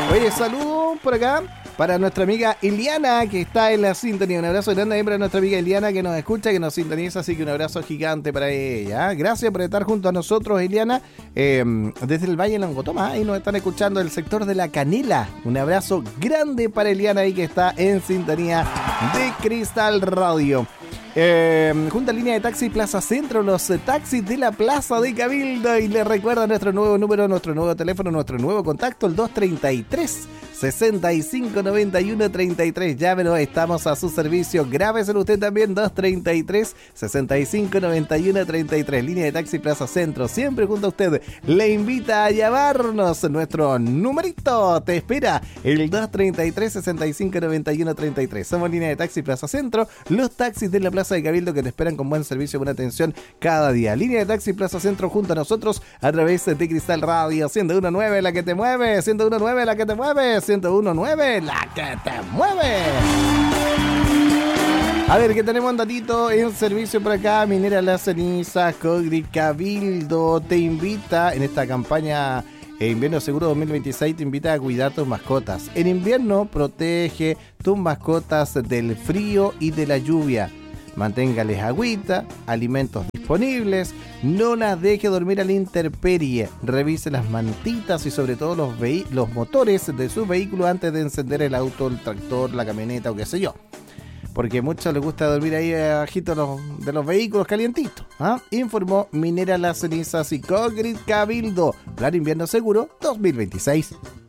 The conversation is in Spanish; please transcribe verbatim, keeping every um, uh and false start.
Oye, saludos por acá para nuestra amiga Eliana, que está en la sintonía. Un abrazo grande ahí para nuestra amiga Eliana, que nos escucha, que nos sintoniza, así que un abrazo gigante para ella. Gracias por estar junto a nosotros, Eliana, eh, desde el Valle de Langotoma, y nos están escuchando del sector de La Canela. Un abrazo grande para Eliana ahí, que está en sintonía de Cristal Radio. Eh, junto a línea de taxi Plaza Centro, los eh, taxis de la Plaza de Cabildo, y les recuerda nuestro nuevo número, nuestro nuevo teléfono, nuestro nuevo contacto, el dos treinta y tres, sesenta y cinco, noventa y uno, treinta y tres. Llámenos, estamos a su servicio. Grábeselo usted también, dos treinta y tres, sesenta y cinco, noventa y uno, treinta y tres. Línea de taxi Plaza Centro, siempre junto a usted. Le invita a llamarnos. Nuestro numerito te espera, el dos treinta y tres, sesenta y cinco, noventa y uno, treinta y tres. Somos línea de taxi Plaza Centro, los taxis de la Plaza de Cabildo, que te esperan con buen servicio y buena atención cada día. Línea de taxi Plaza Centro junto a nosotros a través de Cristal Radio. ciento uno punto nueve, la que te mueve. ciento uno punto nueve, la que te mueve. ciento uno punto nueve, la que te mueve. A ver, que tenemos un datito en servicio por acá. Minera La Ceniza, Cogri Cabildo te invita en esta campaña Invierno Seguro dos mil veintiséis, te invita a cuidar tus mascotas. En invierno protege tus mascotas del frío y de la lluvia. Manténgales agüita, alimentos disponibles, no las deje dormir a la intemperie, revise las mantitas y sobre todo los, vehi- los motores de su vehículo antes de encender el auto, el tractor, la camioneta o qué sé yo. Porque a muchos les gusta dormir ahí abajito de los, de los vehículos calientitos. ¿Ah? Informó Minera Las Cenizas y Cogri Cabildo. Plan Invierno Seguro dos mil veintiséis.